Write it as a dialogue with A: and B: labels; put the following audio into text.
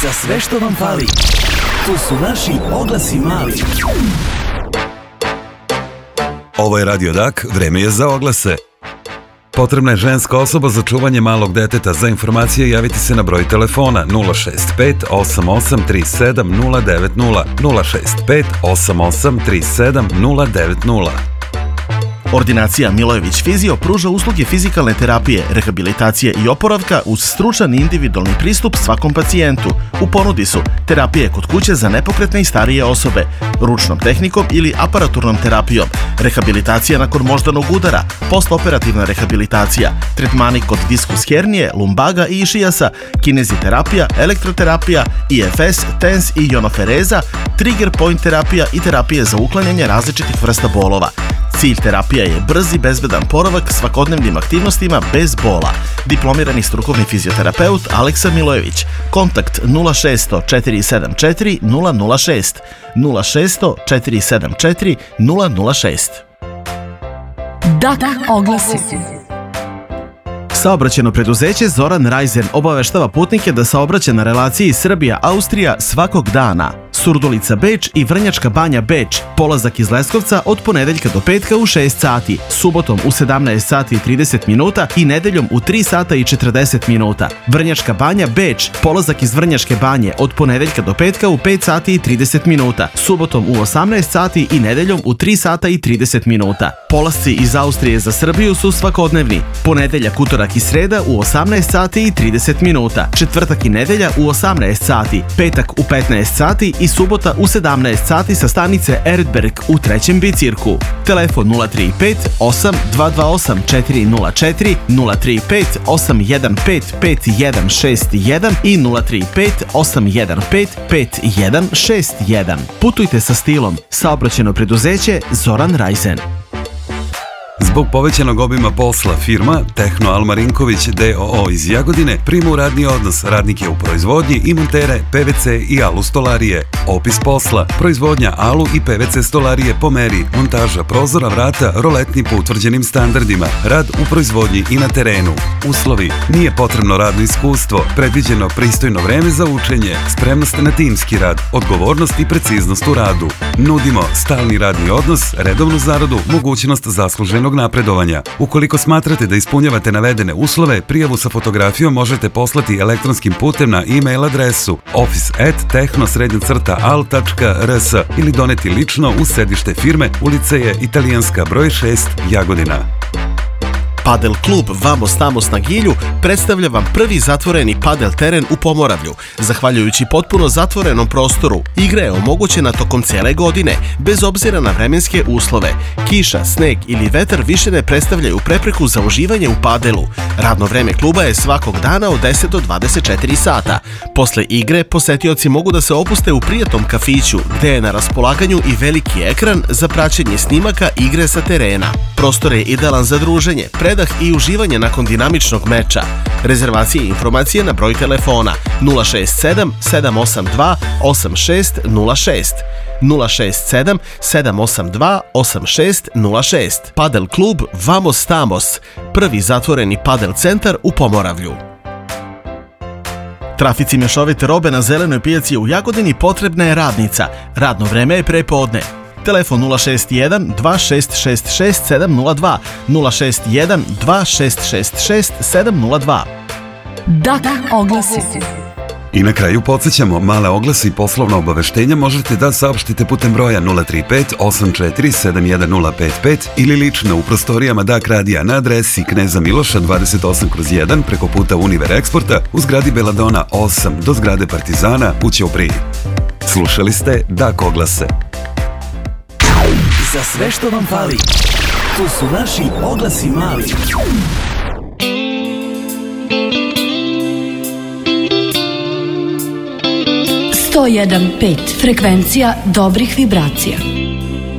A: Za sve što vam fali, tu su naši oglasi mali.
B: Ovo je Radio Dak, vreme je za oglase. Potrebna je ženska osoba za čuvanje malog deteta. Za informacije javiti se na broj telefona 065 8837 090 065 8837 090.
C: Ordinacija Milojević Fizio pruža usluge fizikalne terapije, rehabilitacije i oporavka uz stručan i individualni pristup svakom pacijentu. U ponudi su terapije kod kuće za nepokretne i starije osobe, ručnom tehnikom ili aparaturnom terapijom, rehabilitacija nakon moždanog udara, postoperativna rehabilitacija, tretmani kod diskus hernije, lumbaga i išijasa, kineziterapija, elektroterapija, IFS, TENS i ionofereza, trigger point terapija i terapije za uklanjanje različitih vrsta bolova. Cilj terapija je brz i bezbedan poravak svakodnevnim aktivnostima bez bola. Diplomirani strukovni fizioterapeut Aleksa Milojević. Kontakt 0600 474 006 0600 474 006.
D: Dak oglasi.
C: Saobraćajno preduzeće Zoran Rajzen obaveštava putnike da saobraća na relaciji Srbija-Austrija svakog dana. Surdulica Beč i Vrnjačka Banja Beč, polazak iz Leskovca od ponedeljka do petka u 6 sati, subotom u 17 sati i 30 minuta i nedeljom u 3 sata i 40 minuta. Vrnjačka Banja Beč, polazak iz Vrnjačke Banje od ponedeljka do petka u 5 sati i 30 minuta, subotom u 18 sati i nedeljom u 3 sata i 30 minuta. Polasci iz Austrije za Srbiju su svakodnevni. Ponedeljak, utorak i sreda u 18 sati i 30 minuta, četvrtak i nedelja u 18 sati, petak u 15 sati i subota u 17 sati sa stanice Eredberg u trećem bicirku. Telefon 035 8228 404, 035 815 5161 i 035 815 5161. Putujte sa stilom. Saobraćajno preduzeće Zoran Rajzen.
B: Zbog povećanog obima posla, firma Tehno Almarinković d.o.o. iz Jagodine prima u radni odnos radnike u proizvodnji i montere PVC i alu stolarije. Opis posla: proizvodnja alu i PVC stolarije po meri, montaža prozora, vrata, roletni po utvrđenim standardima, rad u proizvodnji i na terenu. Uslovi: nije potrebno radno iskustvo, predviđeno pristojno vreme za učenje, spremnost na timski rad, odgovornost i preciznost u radu. Nudimo stalni radni odnos, redovnu zaradu, mogućnost zasluženog napredovanja. Ukoliko smatrate da ispunjavate navedene uslove, prijavu sa fotografijom možete poslati elektronskim putem na e-mail adresu office@tehno-al.rs ili doneti lično u sedište firme, ulica je Italijanska broj 6, Jagodina.
C: Padel klub Vamos Tamos na Gilju predstavlja vam prvi zatvoreni padel teren u Pomoravlju. Zahvaljujući potpuno zatvorenom prostoru, igra je omogućena tokom cele godine, bez obzira na vremenske uslove. Kiša, sneg ili vetar više ne predstavljaju prepreku za uživanje u padelu. Radno vreme kluba je svakog dana od 10 do 24 sata. Posle igre, posetioci mogu da se opuste u prijatnom kafiću, gde je na raspolaganju i veliki ekran za praćenje snimaka igre sa terena. Prostor je idealan za druženje, predah i uživanje nakon dinamičnog meča. Rezervacije i informacije na broj telefona 067 782 8606 067 782 8606. Padel klub Vamos Tamos, prvi zatvoreni padel centar u Pomoravlju. Trafici mješovite robe na zelenoj pijaci u Jagodini potrebna je radnica. Radno vreme je prepodne. Telefon 061 2666 702 061 2666 702.
D: Dak oglasi.
B: I na kraju podsjećamo, male oglase i poslovna obaveštenja možete da saopštite putem broja 035 84 71055 ili lično u prostorijama Dak radija na adresi Kneza Miloša 28/1 preko puta Univer Eksporta u zgradi Beladona 8 do zgrade Partizana u Ćupriji. Slušali ste Dak oglase.
A: Za sve što vam fali, tu su naši oglasi mali.
D: 101.5 frekvencija dobrih vibracija.